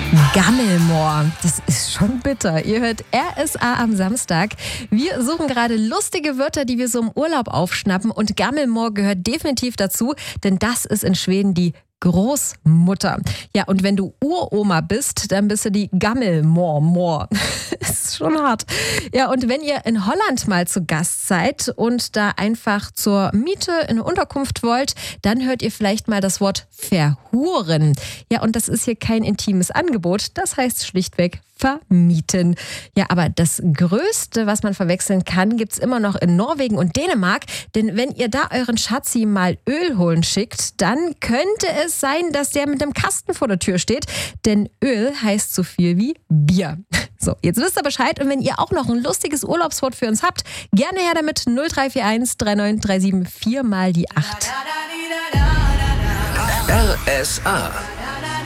Gammelmoor, das ist schon bitter. Ihr hört RSA am Samstag. Wir suchen gerade lustige Wörter, die wir so im Urlaub aufschnappen. Und Gammelmoor gehört definitiv dazu, denn das ist in Schweden die Großmutter. Ja, und wenn du Uroma bist, dann bist du die Gammelmoor. Ist schon hart. Ja, und wenn ihr in Holland mal zu Gast seid und da einfach zur Miete in eine Unterkunft wollt, dann hört ihr vielleicht mal das Wort verhuren. Ja, und das ist hier kein intimes Angebot, das heißt schlichtweg vermieten. Ja, aber das Größte, was man verwechseln kann, gibt's immer noch in Norwegen und Dänemark. Denn wenn ihr da euren Schatzi mal Öl holen schickt, dann könnte es sein, dass der mit einem Kasten vor der Tür steht. Denn Öl heißt so viel wie Bier. So, jetzt wisst ihr Bescheid. Und wenn ihr auch noch ein lustiges Urlaubswort für uns habt, gerne her damit 0341 3937 4 mal die 8. RSA